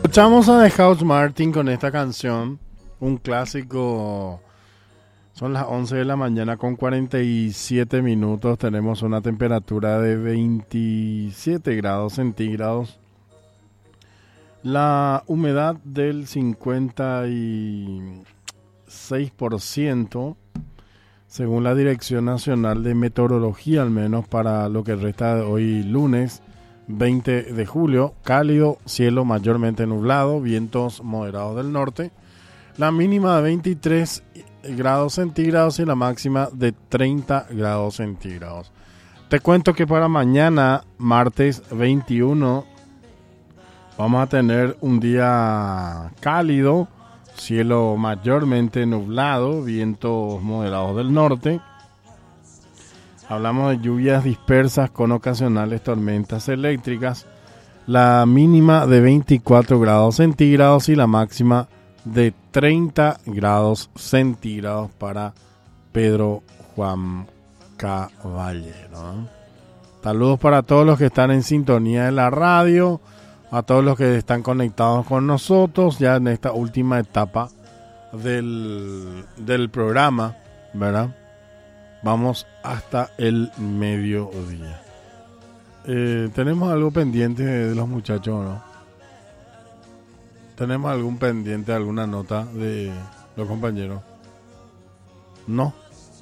Escuchamos a The House Martin con esta canción, un clásico. Son las 11 de la mañana con 47 minutos. Tenemos una temperatura de 27 grados centígrados. La humedad del 56%, según la Dirección Nacional de Meteorología, al menos para lo que resta de hoy lunes 20 de julio. Cálido, cielo mayormente nublado, vientos moderados del norte. La mínima de 23 grados centígrados y la máxima de 30 grados centígrados. Te cuento que para mañana, martes 21, vamos a tener un día cálido, cielo mayormente nublado, vientos moderados del norte. Hablamos de lluvias dispersas con ocasionales tormentas eléctricas. La mínima de 24 grados centígrados y la máxima de 30 grados centígrados para Pedro Juan Caballero. Saludos para todos los que están en sintonía de la radio, a todos los que están conectados con nosotros ya en esta última etapa del programa, ¿verdad? Vamos hasta el mediodía. ¿Tenemos algo pendiente de los muchachos o no? ¿Tenemos algún pendiente, alguna nota de los compañeros? ¿No?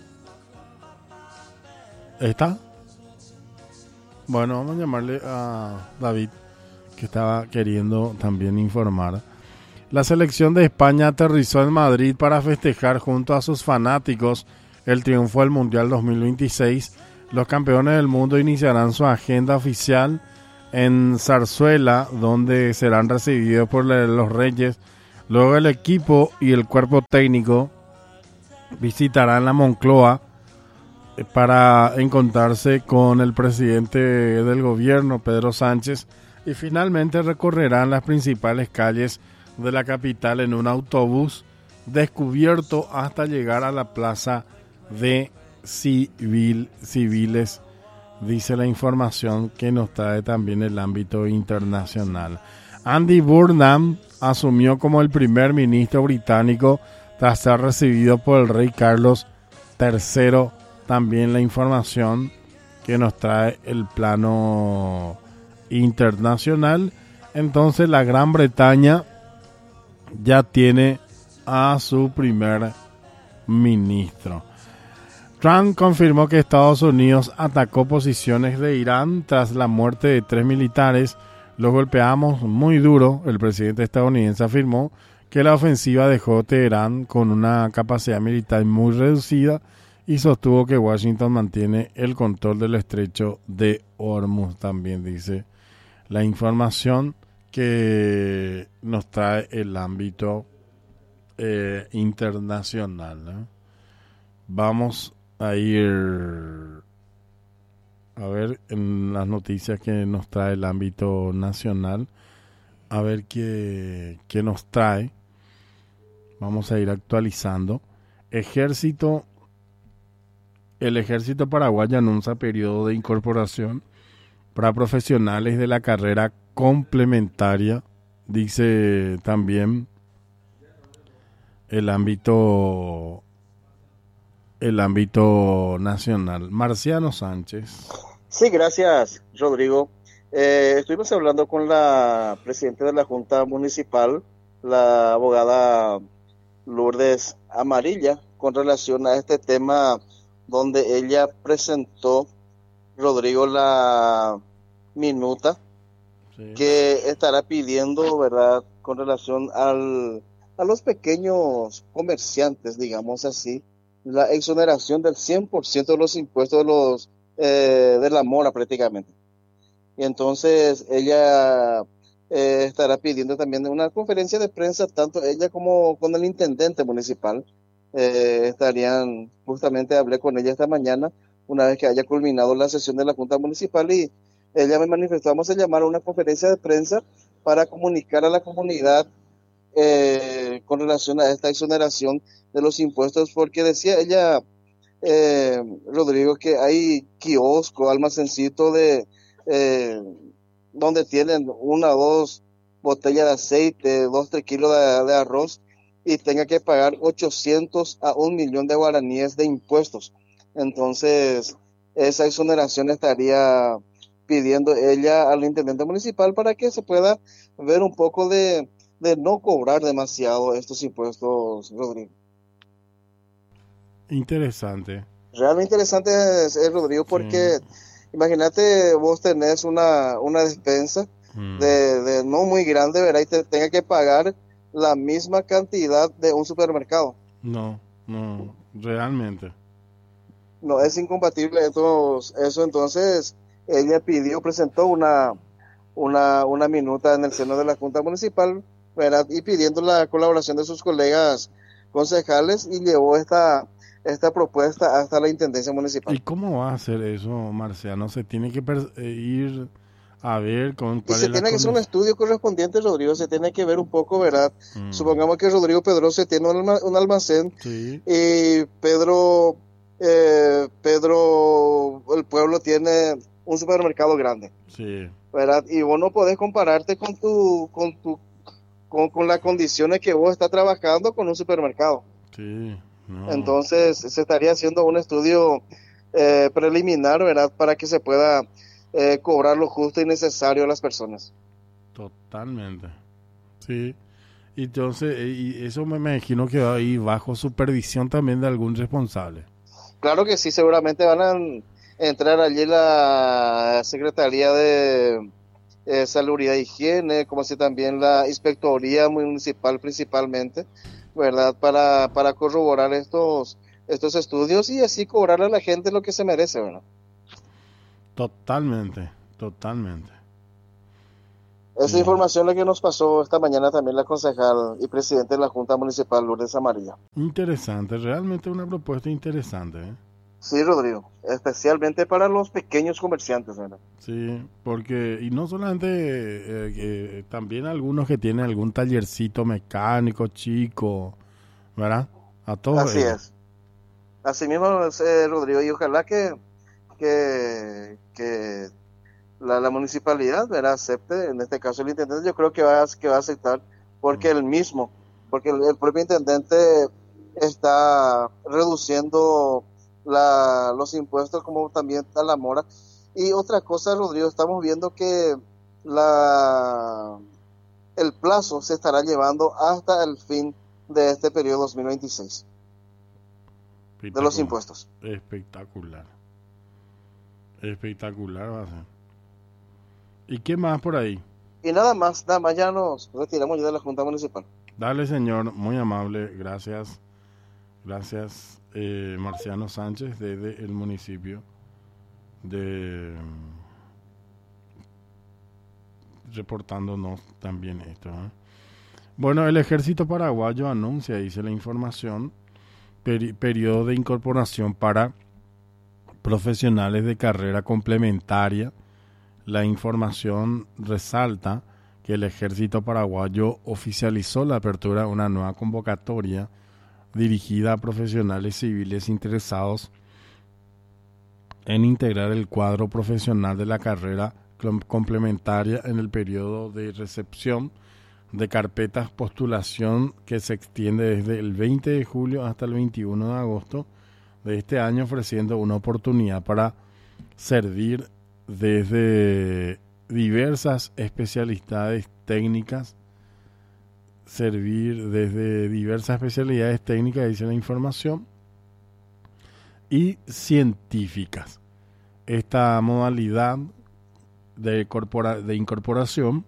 ¿Está? Bueno, vamos a llamarle a David, que estaba queriendo también informar. La selección de España aterrizó en Madrid para festejar junto a sus fanáticos el triunfo del Mundial 2026. Los campeones del mundo iniciarán su agenda oficial en Zarzuela, donde serán recibidos por los Reyes. Luego el equipo y el cuerpo técnico visitarán la Moncloa para encontrarse con el presidente del gobierno, Pedro Sánchez, y finalmente recorrerán las principales calles de la capital en un autobús descubierto hasta llegar a la plaza de civiles, dice la información que nos trae también el ámbito internacional. Andy Burnham asumió como el primer ministro británico tras ser recibido por el rey Carlos III. También la información que nos trae el plano internacional. Entonces la Gran Bretaña ya tiene a su primer ministro. Trump confirmó que Estados Unidos atacó posiciones de Irán tras la muerte de 3 militares. Los golpeamos muy duro. El presidente estadounidense afirmó que la ofensiva dejó Teherán con una capacidad militar muy reducida y sostuvo que Washington mantiene el control del estrecho de Hormuz. También dice la información que nos trae el ámbito internacional, ¿no? Vamos a ir a ver en las noticias que nos trae el ámbito nacional, a ver qué nos trae. Vamos a ir actualizando. El ejército paraguayo anuncia periodo de incorporación para profesionales de la carrera complementaria, dice también el ámbito nacional. Marciano Sánchez. Sí, gracias, Rodrigo. Estuvimos hablando con la presidenta de la Junta Municipal, la abogada Lourdes Amarilla, con relación a este tema donde ella presentó, Rodrigo, la minuta que estará pidiendo, ¿verdad?, con relación a los pequeños comerciantes, digamos así, la exoneración del 100% de los impuestos de la mora prácticamente. Y entonces ella estará pidiendo también una conferencia de prensa, tanto ella como con el intendente municipal. Estarían, justamente hablé con ella esta mañana, una vez que haya culminado la sesión de la Junta Municipal, y ella me manifestó, vamos a llamar a una conferencia de prensa para comunicar a la comunidad con relación a esta exoneración de los impuestos, porque decía ella, Rodrigo, que hay kiosco, almacencito donde tienen una o dos botella de aceite, 2-3 kilos de arroz, y tenga que pagar 800 a 1 millón de guaraníes de impuestos. Entonces, esa exoneración estaría pidiendo ella al intendente municipal para que se pueda ver un poco de no cobrar demasiado estos impuestos, Rodrigo. Interesante. Realmente interesante es, Rodrigo, Sí. porque imagínate vos tenés una despensa de no muy grande, ¿verdad? Y te tenga que pagar la misma cantidad de un supermercado. No, realmente. No, es incompatible eso. Entonces, ella presentó una minuta en el seno de la Junta Municipal, ¿verdad? Y pidiendo la colaboración de sus colegas concejales, y llevó esta propuesta hasta la Intendencia ¿Y Municipal. cómo va a hacer eso, Marciano? Se tiene que ir a ver con Y cuál se es la tiene que hacer un condición. estudio correspondiente, Rodrigo, se tiene que ver un poco, ¿verdad? Supongamos que Rodrigo Pedroso tiene un almacén, Sí, y Pedro, el pueblo tiene un supermercado grande, sí, ¿verdad? Y vos no podés compararte con las condiciones que vos estás trabajando con un supermercado. sí, no, Entonces, se estaría haciendo un estudio preliminar, ¿verdad? Para que se pueda cobrar lo justo y necesario a las personas. totalmente. Sí, entonces, y eso me imagino que va ahí bajo supervisión también de algún responsable. Claro que sí, seguramente van a entrar allí la Secretaría de Salubridad e Higiene, como así también la Inspectoría Municipal principalmente, ¿verdad? Para corroborar estos estudios y así cobrarle a la gente lo que se merece, ¿verdad? Totalmente, totalmente. Esa Sí. información la que nos pasó esta mañana también la concejal y presidente de la Junta Municipal, Lourdes Amarilla. Interesante, realmente una propuesta interesante, ¿eh? Sí, Rodrigo, especialmente para los pequeños comerciantes, ¿verdad? Sí, porque, y no solamente, también algunos que tienen algún tallercito mecánico chico, ¿verdad? A todos Así ellos. es. Así mismo es, Rodrigo, y ojalá que la municipalidad, ¿verdad? Acepte, en este caso el intendente, yo creo que va a aceptar, porque Mm. porque el propio intendente está reduciendo los impuestos, como también a la mora. Y otra cosa, Rodrigo, estamos viendo que la, el plazo se estará llevando hasta el fin de este periodo 2026 de los Espectacular, impuestos. espectacular, espectacular va a ser. ¿Y qué más por ahí? Y nada más ya nos retiramos ya de la Junta Municipal. Dale, señor, muy amable, gracias, gracias, Marciano Sánchez, desde el municipio de reportándonos también esto, ¿eh? Bueno, el ejército paraguayo anuncia, dice la información, periodo de incorporación para profesionales de carrera complementaria. La información resalta que el ejército paraguayo oficializó la apertura de una nueva convocatoria dirigida a profesionales civiles interesados en integrar el cuadro profesional de la carrera complementaria en el periodo de recepción de carpetas postulación que se extiende desde el 20 de julio hasta el 21 de agosto de este año, ofreciendo una oportunidad para servir desde diversas especialidades técnicas, dice la información, y científicas. Esta modalidad de incorporación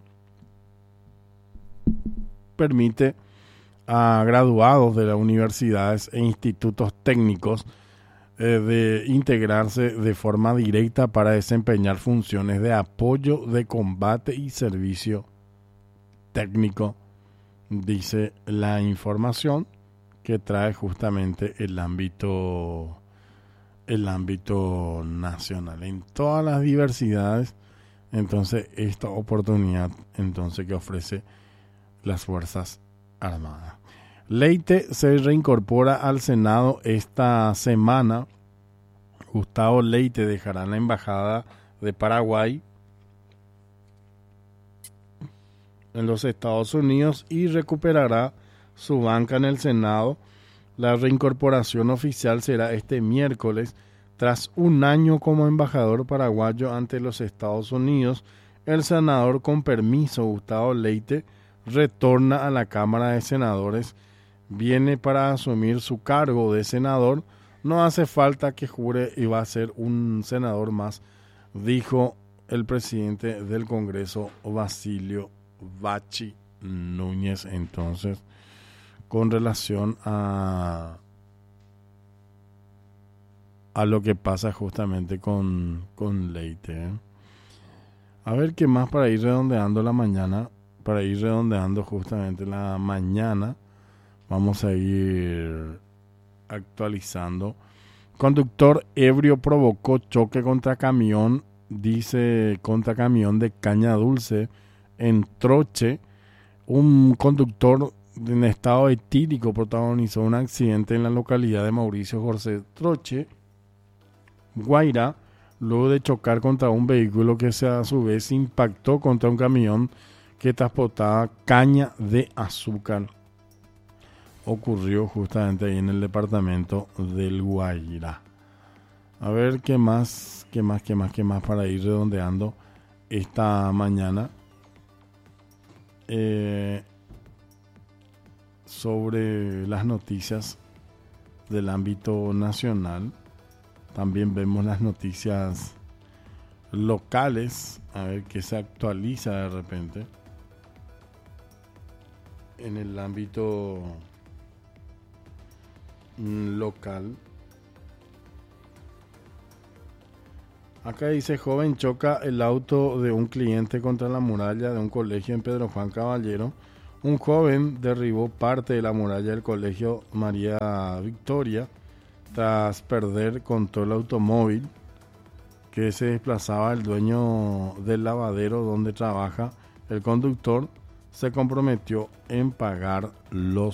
permite a graduados de las universidades e institutos técnicos de integrarse de forma directa para desempeñar funciones de apoyo, de combate y servicio técnico, dice la información que trae justamente el ámbito nacional en todas las diversidades. Entonces, esta oportunidad entonces que ofrece las Fuerzas Armadas. Leite se reincorpora al Senado esta semana. Gustavo Leite dejará la embajada de Paraguay en los Estados Unidos y recuperará su banca en el Senado. La reincorporación oficial será este miércoles. Tras un año como embajador paraguayo ante los Estados Unidos, el senador con permiso Gustavo Leite retorna a la Cámara de Senadores. Viene para asumir su cargo de senador. No hace falta que jure y va a ser un senador más, dijo el presidente del Congreso, Basilio Bachi Núñez. Entonces, con relación a lo que pasa justamente con Leite, ¿eh? A ver qué más para ir redondeando la mañana, para ir redondeando justamente la mañana. Vamos a ir actualizando. Conductor ebrio provocó choque contra camión, dice, contra camión de caña dulce en Troche. Un conductor en estado etílico protagonizó un accidente en la localidad de Mauricio José Troche, Guairá, luego de chocar contra un vehículo que a su vez impactó contra un camión que transportaba caña de azúcar. Ocurrió justamente ahí en el departamento del Guairá. A ver qué más para ir redondeando esta mañana. Sobre las noticias del ámbito nacional. También vemos las noticias locales, a ver qué se actualiza de repente en el ámbito local. Acá dice: joven choca el auto de un cliente contra la muralla de un colegio en Pedro Juan Caballero. Un joven derribó parte de la muralla del colegio María Victoria tras perder control automóvil que se desplazaba. El dueño del lavadero donde trabaja el conductor se comprometió en pagar los